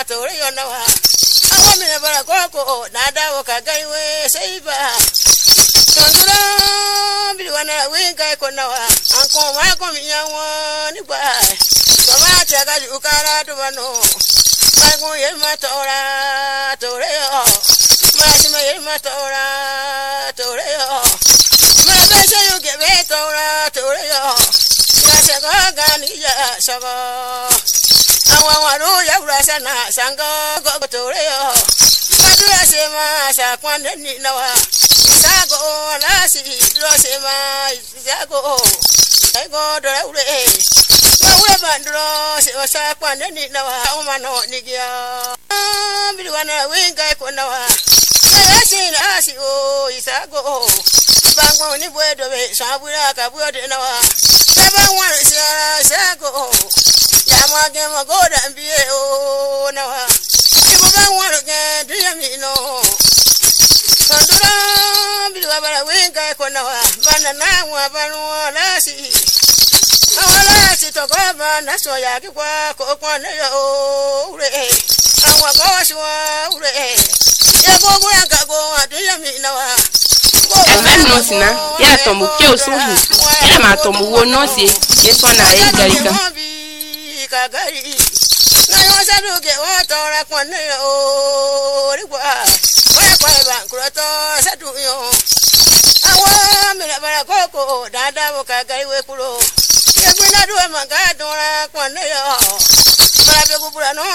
tori yonawa awa mine bara koko nada woka gaiwe seiba tondura bilwana winga konawa anko ma ko miyawa ni ba baba taga ukara to bano bago yema tora toreo ma yema tora toreo ma bese yo ke be tora toreo ya se ga ni ya sago awawaru ya urasana sango go toreo badura sema sa kwande ni nawa sago la si lo sema sago ego dora ure ure bandro se sa kwande ni nawa umano ni gya bilwana winga ko nawa asi o isago bango ni bwedo be sabura ka bwedo nawa saba wan sago yama ge mo goda mbie o nawa ibo ba wan ge diami no tondura bilwa bara winga ko nawa banana wa banu lasi awala si to ko ba na so ya ki kwa ko kwa ne yo ure awa ko shwa ure ya go go ya ga go diami nawa même non sina ya tombu ke osuhu ya ma tombu wo no si yeso na e garika kagari na yo sadu ke o tora kwone o rigwa wa kwa ba kroto sadu yo awa mira bara koko dada wo kagari we kulo ye gwina duwe manga dora kwone